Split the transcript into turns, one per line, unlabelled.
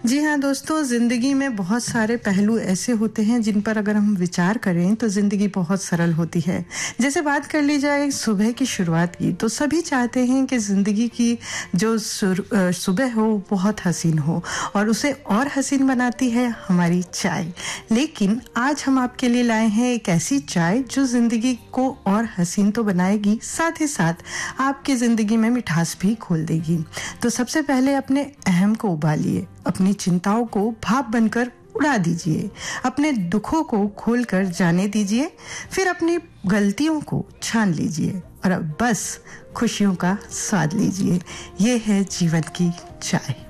जी हाँ दोस्तों, ज़िंदगी में बहुत सारे पहलू ऐसे होते हैं जिन पर अगर हम विचार करें तो ज़िंदगी बहुत सरल होती है। जैसे बात कर ली जाए सुबह की शुरुआत की, तो सभी चाहते हैं कि ज़िंदगी की जो सुबह हो बहुत हसीन हो, और उसे और हसीन बनाती है हमारी चाय। लेकिन आज हम आपके लिए लाए हैं एक ऐसी चाय जो ज़िंदगी को और हसीन तो बनाएगी, साथ ही साथ आपकी ज़िंदगी में मिठास भी घोल देगी। तो सबसे पहले अपने अहम को उबालिए, अपनी चिंताओं को भाप बनकर उड़ा दीजिए, अपने दुखों को खोलकर जाने दीजिए, फिर अपनी गलतियों को छान लीजिए और अब बस खुशियों का स्वाद लीजिए। ये है जीवन की चाय।